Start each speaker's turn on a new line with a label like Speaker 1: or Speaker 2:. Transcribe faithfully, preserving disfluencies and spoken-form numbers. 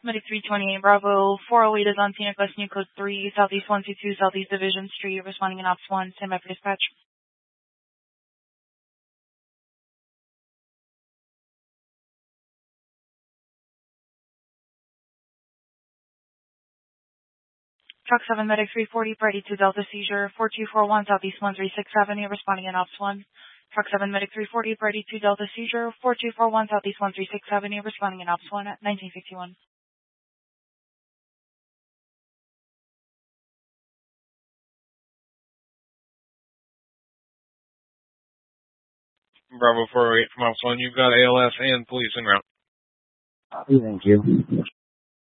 Speaker 1: Medic three twenty-eight Bravo, four oh eight is on scene at New Code three, Southeast one two two, Southeast Division Street, responding in Ops one, stand by for dispatch. Truck seven, Medic three forty, Party two Delta Seizure, four two four one, Southeast one thirty-sixth Avenue, responding in Ops one. Truck seven, Medic three forty, Party two Delta Seizure, four two four one, Southeast one thirty-sixth Avenue, responding in Ops one at nineteen fifty-one.
Speaker 2: Bravo four oh eight from Ops one, you've got A L S and police en route.
Speaker 3: Thank you.